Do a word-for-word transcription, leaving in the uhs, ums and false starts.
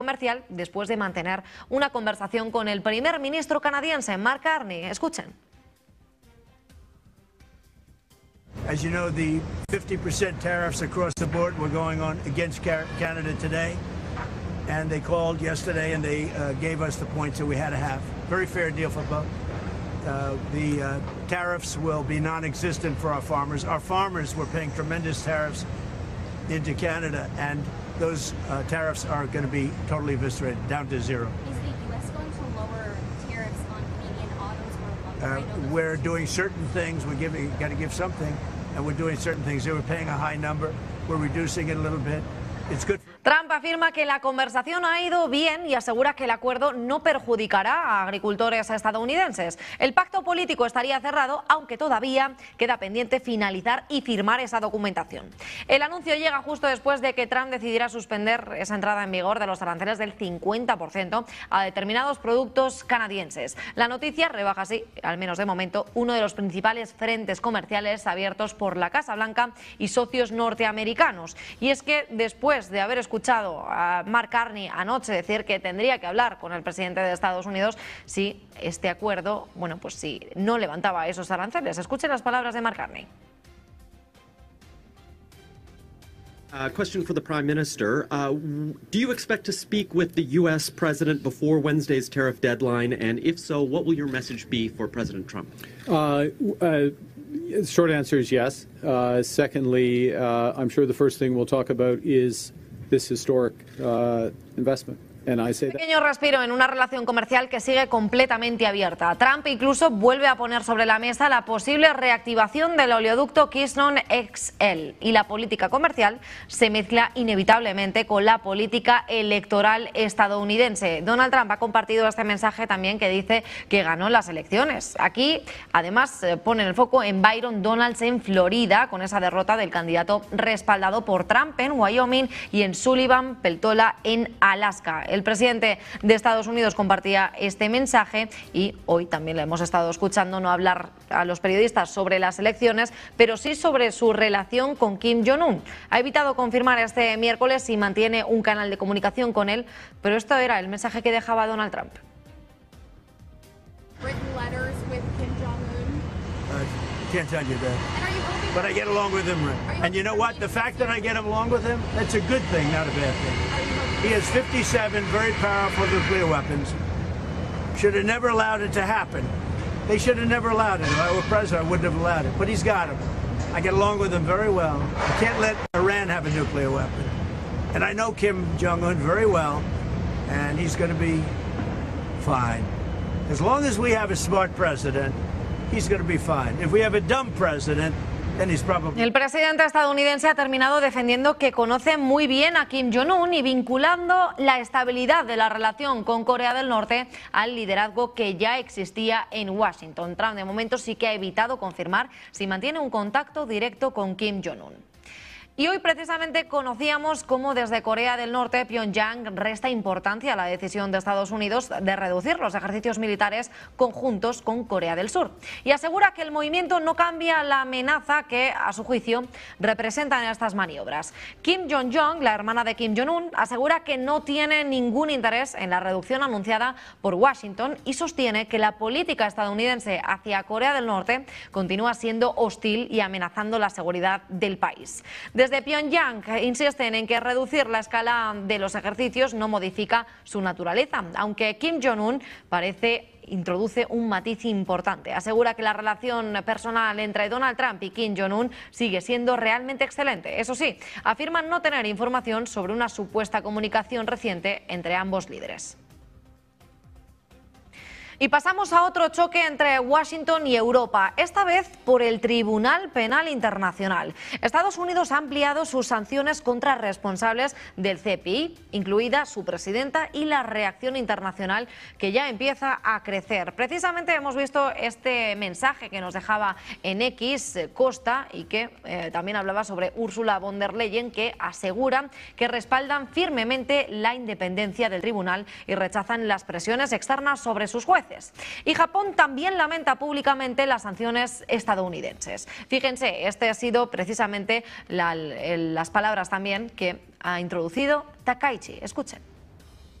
comercial después de mantener una conversación con el primer ministro canadiense, Mark Carney. Escuchen. As you know, the fifty percent tariffs across the board were going on against Canada today, and they called yesterday and they uh, gave us the points that we had to have. Very fair deal for both. Uh, the uh, tariffs will be non-existent for our farmers. Our farmers were paying tremendous tariffs into Canada, and those uh, tariffs are going to be totally eviscerated, down to zero. Is the U S going to lower tariffs on Canadian autos or Uh, we're doing certain things. We're giving, got to give something, and we're doing certain things. They were paying a high number. We're reducing it a little bit. It's good for Trump afirma que la conversación ha ido bien y asegura que el acuerdo no perjudicará a agricultores estadounidenses. El pacto político estaría cerrado, aunque todavía queda pendiente finalizar y firmar esa documentación. El anuncio llega justo después de que Trump decidiera suspender esa entrada en vigor de los aranceles del cincuenta por ciento a determinados productos canadienses. La noticia rebaja así, al menos de momento, uno de los principales frentes comerciales abiertos por la Casa Blanca y socios norteamericanos. Y es que después de haber escuchado escuchado a Mark Carney anoche decir que tendría que hablar con el presidente de Estados Unidos si este acuerdo, bueno, pues si no levantaba esos aranceles. Escuchen las palabras de Mark Carney. Uh, question for the Prime Minister. Uh, do you expect to speak with the U S President before Wednesday's tariff deadline? And if so, what will your message be for President Trump? Uh, uh, short answer is yes. Uh, secondly, uh, I'm sure the first thing we'll talk about is this historic uh, investment. And I say that. Pequeño respiro en una relación comercial que sigue completamente abierta. Trump incluso vuelve a poner sobre la mesa la posible reactivación del oleoducto Keystone X L, y la política comercial se mezcla inevitablemente con la política electoral estadounidense. Donald Trump ha compartido este mensaje también que dice que ganó las elecciones. Aquí además pone el foco en Byron Donalds en Florida, con esa derrota del candidato respaldado por Trump en Wyoming, y en Sullivan Peltola en Alaska. El presidente de Estados Unidos compartía este mensaje y hoy también le hemos estado escuchando no hablar a los periodistas sobre las elecciones, pero sí sobre su relación con Kim Jong-un. Ha evitado confirmar este miércoles si mantiene un canal de comunicación con él, pero esto era el mensaje que dejaba Donald Trump. written letters with Kim Jong-un? Uh, can't tell you that. And are you hoping But I get along with him. And you know what? The fact that I get along with him, that's a good thing, not a bad thing. He has fifty-seven very powerful nuclear weapons. Should have never allowed it to happen. They should have never allowed it. If I were president, I wouldn't have allowed it. But he's got them. I get along with him very well. I can't let Iran have a nuclear weapon. And I know Kim Jong-un very well, and he's going to be fine. As long as we have a smart president, he's going to be fine. If we have a dumb president, el presidente estadounidense ha terminado defendiendo que conoce muy bien a Kim Jong-un y vinculando la estabilidad de la relación con Corea del Norte al liderazgo que ya existía en Washington. Trump de momento sí que ha evitado confirmar si mantiene un contacto directo con Kim Jong-un. Y hoy precisamente conocíamos cómo desde Corea del Norte Pyongyang resta importancia a la decisión de Estados Unidos de reducir los ejercicios militares conjuntos con Corea del Sur. Y asegura que el movimiento no cambia la amenaza que, a su juicio, representan estas maniobras. Kim Jong-jong, la hermana de Kim Jong-un, asegura que no tiene ningún interés en la reducción anunciada por Washington y sostiene que la política estadounidense hacia Corea del Norte continúa siendo hostil y amenazando la seguridad del país. Desde Pyongyang insisten en que reducir la escala de los ejercicios no modifica su naturaleza, aunque Kim Jong-un parece introduce un matiz importante. Asegura que la relación personal entre Donald Trump y Kim Jong-un sigue siendo realmente excelente. Eso sí, afirman no tener información sobre una supuesta comunicación reciente entre ambos líderes. Y pasamos a otro choque entre Washington y Europa, esta vez por el Tribunal Penal Internacional. Estados Unidos ha ampliado sus sanciones contra responsables del C P I, incluida su presidenta, y la reacción internacional que ya empieza a crecer. Precisamente hemos visto este mensaje que nos dejaba en X Costa y que eh, también hablaba sobre Ursula von der Leyen, que asegura que respaldan firmemente la independencia del tribunal y rechazan las presiones externas sobre sus jueces. Y Japón también lamenta públicamente las sanciones estadounidenses. Fíjense, este ha sido precisamente la, el, las palabras también que ha introducido Takaichi. Escuchen.